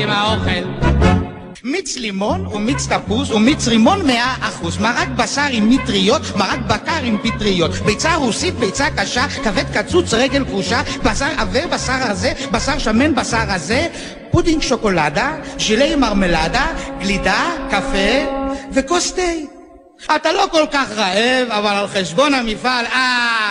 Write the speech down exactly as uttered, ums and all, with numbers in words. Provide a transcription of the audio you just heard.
עם האוכל. מיץ לימון ומיץ תפוז ומיץ רימון מאה אחוז, מרק בשר עם מטריות, מרק בקר עם פטריות, ביצה רוסית, ביצה קשה, כבד קצוץ, רגל כרושה, בשר עבר, בשר הזה, בשר שמן, בשר הזה, פודינג שוקולדה, ז'ילי מרמלדה, גלידה, קפה וכוס תה. אתה לא כל כך רעב, אבל על חשבון המפעל, אה...